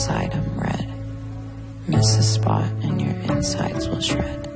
outside I'm red. Miss a spot and your insides will shred.